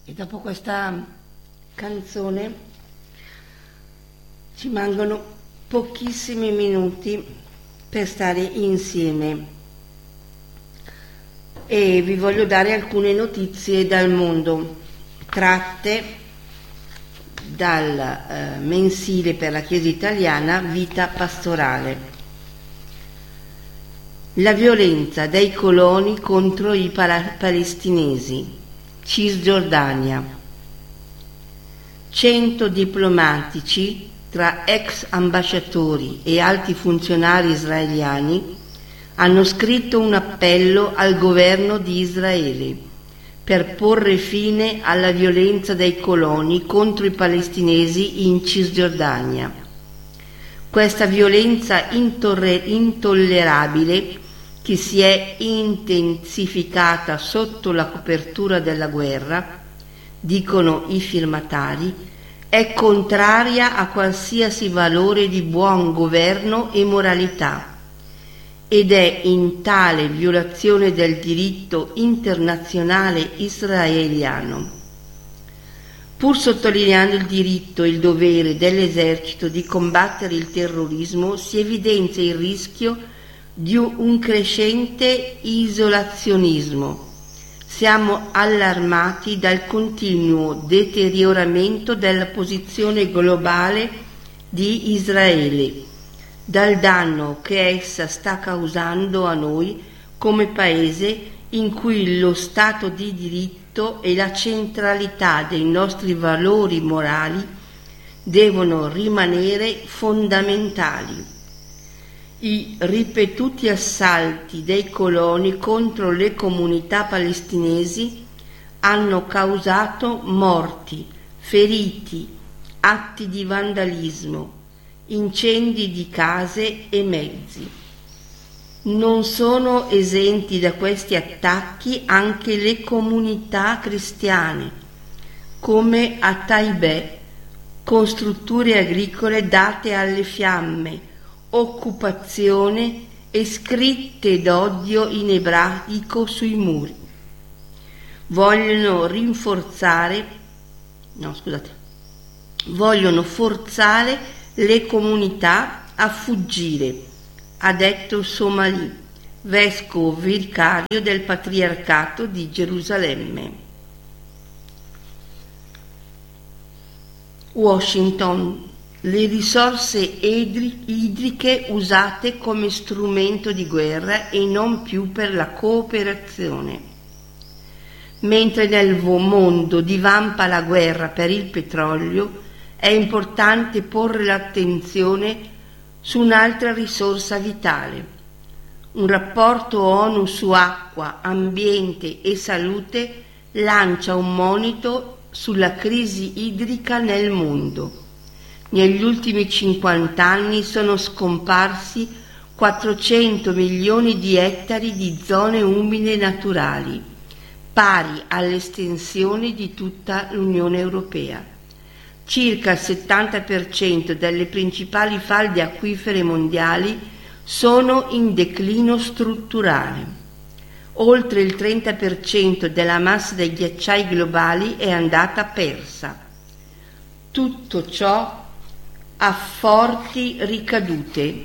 E dopo questa canzone ci mancano pochissimi minuti per stare insieme e vi voglio dare alcune notizie dal mondo tratte dal mensile per la Chiesa italiana Vita Pastorale. La violenza dei coloni contro i palestinesi. Cisgiordania. 100 diplomatici, tra ex ambasciatori e alti funzionari israeliani, hanno scritto un appello al governo di Israele per porre fine alla violenza dei coloni contro i palestinesi in Cisgiordania. Questa violenza intollerabile, che si è intensificata sotto la copertura della guerra, dicono i firmatari, è contraria a qualsiasi valore di buon governo e moralità ed è in tale violazione del diritto internazionale israeliano. Pur sottolineando il diritto e il dovere dell'esercito di combattere il terrorismo, si evidenzia il rischio di un crescente isolazionismo. Siamo allarmati dal continuo deterioramento della posizione globale di Israele, dal danno che essa sta causando a noi come paese in cui lo Stato di diritto e la centralità dei nostri valori morali devono rimanere fondamentali. I ripetuti assalti dei coloni contro le comunità palestinesi hanno causato morti, feriti, atti di vandalismo, incendi di case e mezzi. Non sono esenti da questi attacchi anche le comunità cristiane, come a Taibè, con strutture agricole date alle fiamme, occupazione e scritte d'odio in ebraico sui muri. Vogliono forzare le comunità a fuggire, ha detto Somali, vescovo vicario del Patriarcato di Gerusalemme. Washington. Le risorse idriche usate come strumento di guerra e non più per la cooperazione. Mentre nel mondo divampa la guerra per il petrolio, è importante porre l'attenzione su un'altra risorsa vitale. Un rapporto ONU su acqua, ambiente e salute lancia un monito sulla crisi idrica nel mondo. Negli ultimi 50 anni sono scomparsi 400 milioni di ettari di zone umide naturali, pari all'estensione di tutta l'Unione Europea. Circa il 70% delle principali falde acquifere mondiali sono in declino strutturale. Oltre il 30% della massa dei ghiacciai globali è andata persa. Tutto ciò ha forti ricadute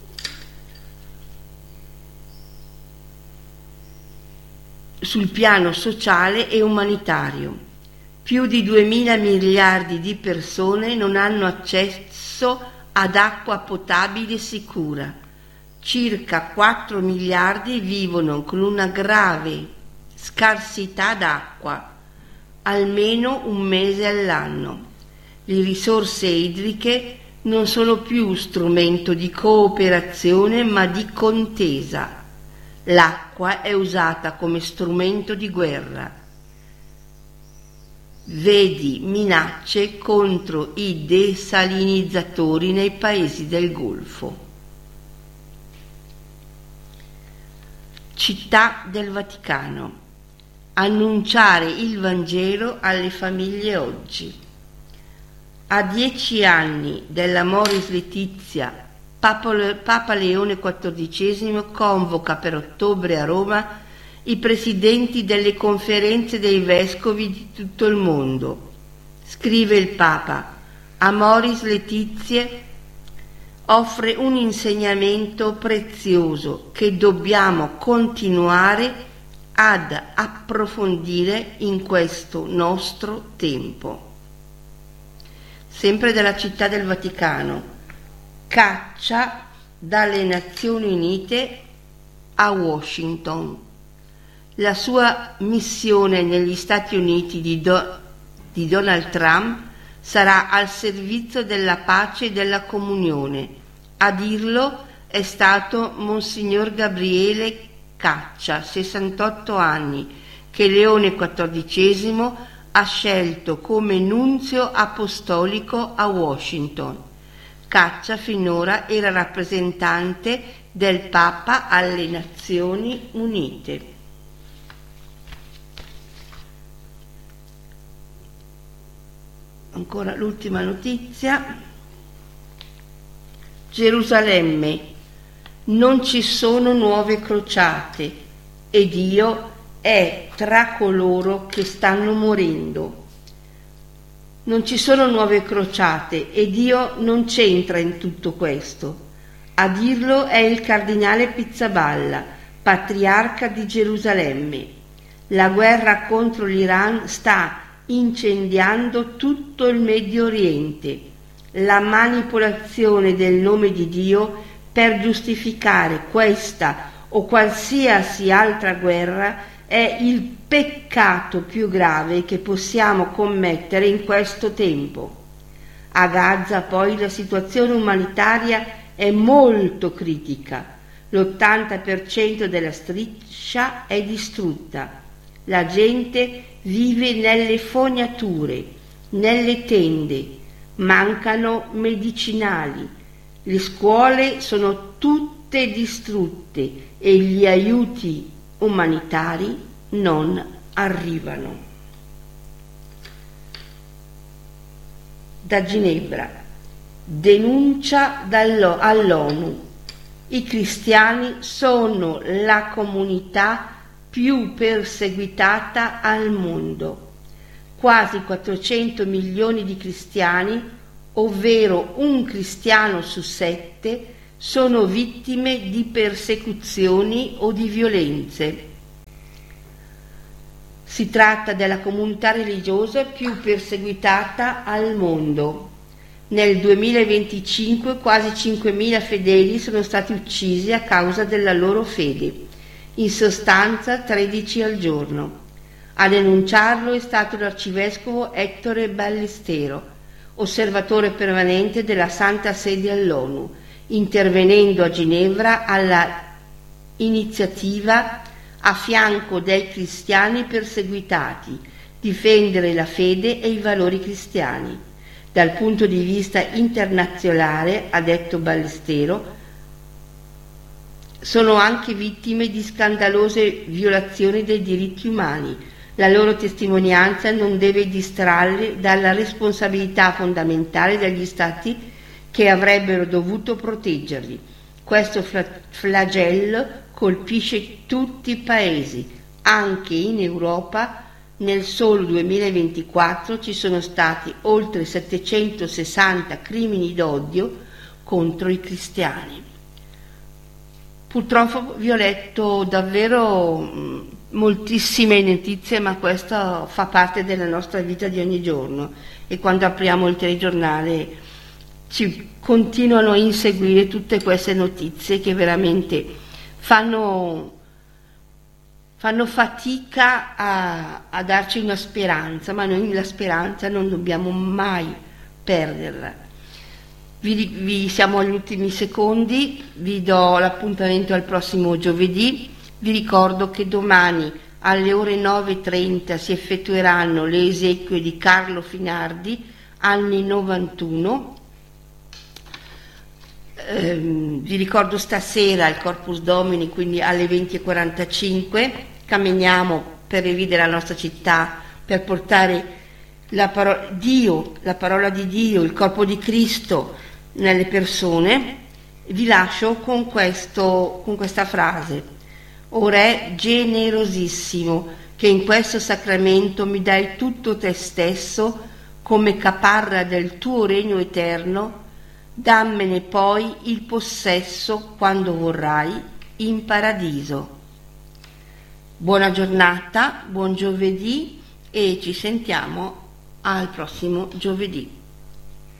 sul piano sociale e umanitario. Più di 2.000 miliardi di persone non hanno accesso ad acqua potabile sicura. Circa 4 miliardi vivono con una grave scarsità d'acqua, almeno un mese all'anno. Le risorse idriche non sono più strumento di cooperazione ma di contesa. L'acqua è usata come strumento di guerra. Vedi minacce contro i desalinizzatori nei paesi del Golfo. Città del Vaticano. Annunciare il Vangelo alle famiglie oggi. A 10 anni della Amoris Laetitia, Papa Leone XIV convoca per ottobre a Roma i presidenti delle conferenze dei vescovi di tutto il mondo. Scrive il Papa: Amoris Laetitia offre un insegnamento prezioso che dobbiamo continuare ad approfondire in questo nostro tempo. Sempre dalla Città del Vaticano: caccia dalle Nazioni Unite a Washington. La sua missione negli Stati Uniti di Donald Trump sarà al servizio della pace e della comunione. A dirlo è stato Monsignor Gabriele Caccia, 68 anni, che Leone XIV ha scelto come nunzio apostolico a Washington. Caccia finora era rappresentante del Papa alle Nazioni Unite. Ancora l'ultima notizia. Gerusalemme, non ci sono nuove crociate e Dio è tra coloro che stanno morendo. Non ci sono nuove crociate e Dio non c'entra in tutto questo. A dirlo è il cardinale Pizzaballa, patriarca di Gerusalemme. La guerra contro l'Iran sta incendiando tutto il Medio Oriente. La manipolazione del nome di Dio per giustificare questa o qualsiasi altra guerra è il peccato più grave che possiamo commettere in questo tempo. A Gaza poi la situazione umanitaria è molto critica. L'80% della striscia è distrutta. La gente vive nelle fognature, nelle tende, mancano medicinali, le scuole sono tutte distrutte e gli aiuti umanitari non arrivano. Da Ginevra, denuncia all'ONU. I cristiani sono la comunità più perseguitata al mondo. Quasi 400 milioni di cristiani, ovvero un cristiano su 7, sono vittime di persecuzioni o di violenze. Si tratta della comunità religiosa più perseguitata al mondo. Nel 2025 quasi 5.000 fedeli sono stati uccisi a causa della loro fede, in sostanza 13 al giorno. A denunciarlo è stato l'arcivescovo Ettore Ballestero, osservatore permanente della Santa Sede all'ONU, intervenendo a Ginevra alla iniziativa a fianco dei cristiani perseguitati, difendere la fede e i valori cristiani. Dal punto di vista internazionale, ha detto Ballestero, sono anche vittime di scandalose violazioni dei diritti umani. La loro testimonianza non deve distrarli dalla responsabilità fondamentale degli Stati che avrebbero dovuto proteggerli. Questo flagello colpisce tutti i paesi, anche in Europa. Nel solo 2024 ci sono stati oltre 760 crimini d'odio contro i cristiani. Purtroppo vi ho letto davvero moltissime notizie, ma questo fa parte della nostra vita di ogni giorno e quando apriamo il telegiornale ci continuano a inseguire tutte queste notizie che veramente fanno fatica a darci una speranza, ma noi la speranza non dobbiamo mai perderla. Siamo agli ultimi secondi, vi do l'appuntamento al prossimo giovedì. Vi ricordo che domani alle ore 9:30 si effettueranno le esequie di Carlo Finardi, anni 91. Vi ricordo stasera il Corpus Domini, quindi alle 20:45 camminiamo per rivivere la nostra città, per portare la parola di Dio, il corpo di Cristo nelle persone. Vi lascio con questa frase: O Re generosissimo, che in questo sacramento mi dai tutto te stesso come caparra del tuo regno eterno, dammene poi il possesso quando vorrai in paradiso. Buona giornata, buon giovedì e ci sentiamo al prossimo giovedì.